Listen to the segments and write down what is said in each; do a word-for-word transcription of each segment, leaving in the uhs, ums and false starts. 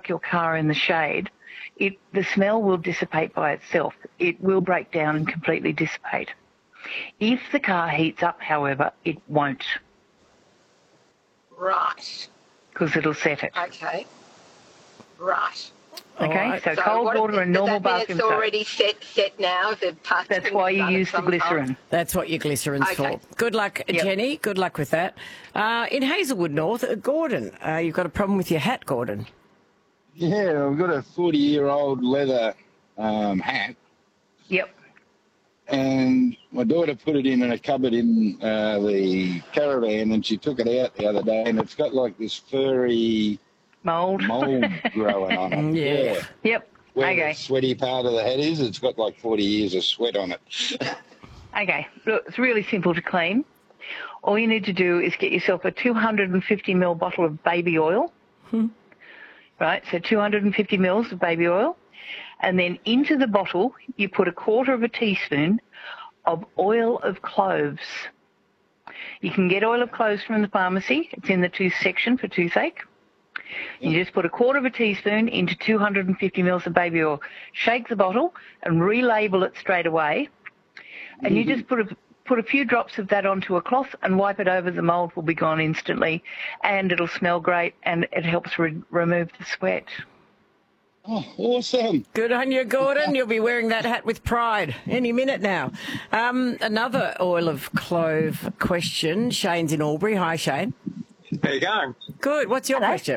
your car in the shade, it the smell will dissipate by itself. It will break down and completely dissipate. If the car heats up, however, it won't. Right. Because it'll set it. Okay. Right. Okay, right. so, So cold what, water and does normal that mean bathroom it's soap. already set set now? If it passed That's why you use the glycerin. That's what your glycerin's Okay. for. Good luck, Yep. Jenny. Good luck with that. Uh, in Hazelwood North, uh, Gordon, uh, you've got a problem with your hat, Gordon. Yeah, I've got a forty-year-old leather um, hat, Yep. and my daughter put it in a cupboard in uh, the caravan, and she took it out the other day, and it's got like this furry Mould. mould growing on it. Yeah. Yep. Where Okay. the sweaty part of the hat is, it's got like forty years of sweat on it. Okay. Look, it's really simple to clean. All you need to do is get yourself a two hundred fifty milliliter bottle of baby oil. Hmm. Right, so two hundred fifty milliliters of baby oil. And then into the bottle, you put a quarter of a teaspoon of oil of cloves. You can get oil of cloves from the pharmacy. It's in the tooth section for toothache. You just put a quarter of a teaspoon into two hundred fifty milliliters of baby oil. Shake the bottle and relabel it straight away. And you just put a, put a few drops of that onto a cloth and wipe it over. The mould will be gone instantly, and it'll smell great, and it helps re- remove the sweat. Oh, awesome. Good on you, Gordon. You'll be wearing that hat with pride any minute now. Um, another oil of clove question. Shane's in Albury. Hi, Shane. How you going? Good. What's your Hello. question?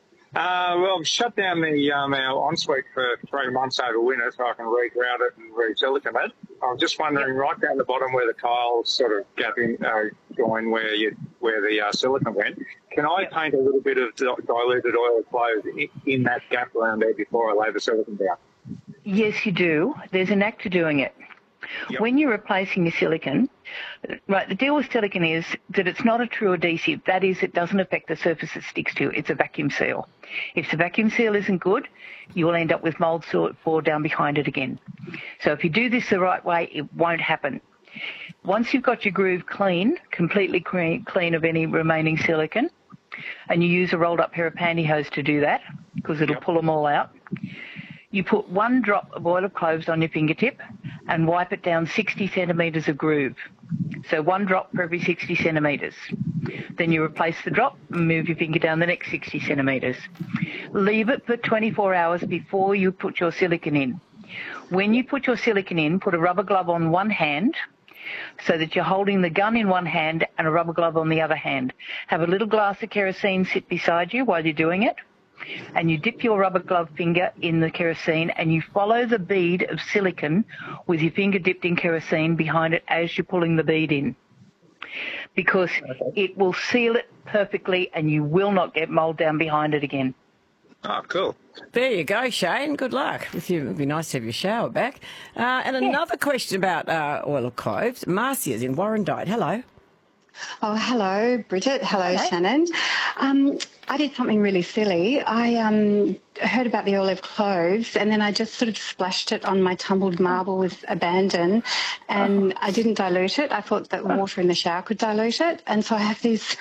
Uh, well, I've shut down the um, our ensuite for three months over winter so I can regrout it and re-silicone it. I'm just wondering, right down the bottom where the tiles sort of gap in, uh, join where you where the uh, silicone went, can I paint a little bit of di- diluted oil of clove in, in that gap around there before I lay the silicone down? Yes, you do. There's an act to doing it. Yep. When you're replacing your silicone, right, the deal with silicone is that it's not a true adhesive. That is, it doesn't affect the surface it sticks to. It's a vacuum seal. If the vacuum seal isn't good, you will end up with mould spore down behind it again. So if you do this the right way, it won't happen. Once you've got your groove clean, completely clean, clean of any remaining silicone, and you use a rolled up pair of pantyhose to do that, because it'll Yep. pull them all out, you put one drop of oil of cloves on your fingertip and wipe it down sixty centimetres of groove. So one drop for every sixty centimetres. Then you replace the drop and move your finger down the next sixty centimetres. Leave it for twenty-four hours before you put your silicone in. When you put your silicone in, put a rubber glove on one hand so that you're holding the gun in one hand and a rubber glove on the other hand. Have a little glass of kerosene sit beside you while you're doing it, and you dip your rubber glove finger in the kerosene and you follow the bead of silicone with your finger dipped in kerosene behind it as you're pulling the bead in, because it will seal it perfectly and you will not get mould down behind it again. Oh, cool. There you go, Shane. Good luck with you. It'd be nice to have your shower back. Uh, and another question about uh, oil of cloves. Marcia's in Warrandyte. Hello. Oh, hello, Bridget. Hello, Hello. Shannon. Um, I did something really silly. I um, heard about the oil of cloves and then I just sort of splashed it on my tumbled marble with abandon, and I didn't dilute it. I thought that water in the shower could dilute it, and so I have these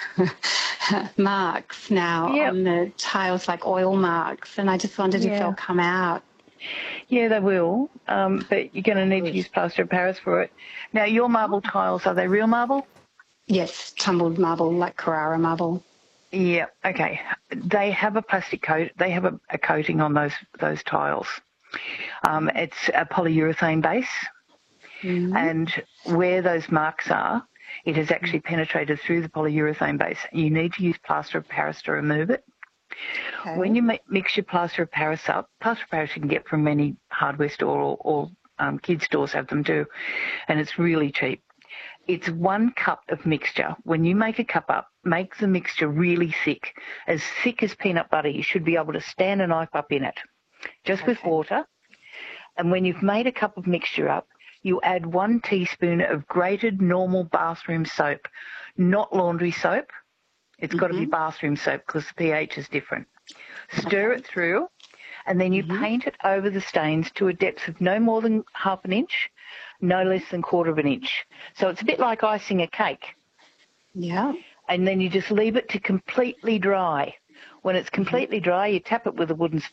marks now Yep. on the tiles, like oil marks, and I just wondered if Yeah. they'll come out. Yeah, they will, um, but you're going to need to use plaster of Paris for it. Now, your marble tiles, are they real marble? Yes, tumbled marble, like Carrara marble. Yeah, okay. They have a plastic coat. They have a, a coating on those those tiles. Um, it's a polyurethane base, Mm-hmm. and where those marks are, it has actually penetrated through the polyurethane base. You need to use plaster of Paris to remove it. Okay. When you mi- mix your plaster of Paris up, plaster of Paris you can get from any hardware store, or, or um, kids stores have them too, and it's really cheap. It's one cup of mixture. When you make a cup up, make the mixture really thick, as thick as peanut butter. You should be able to stand a knife up in it, just with Okay. water. And when you've made a cup of mixture up, you add one teaspoon of grated normal bathroom soap, not laundry soap. It's got to be bathroom soap because the pH is different. Stir it through, and then you paint it over the stains to a depth of no more than half an inch, no less than quarter of an inch. So it's a bit like icing a cake. Yeah. And then you just leave it to completely dry. When it's completely dry, you tap it with a wooden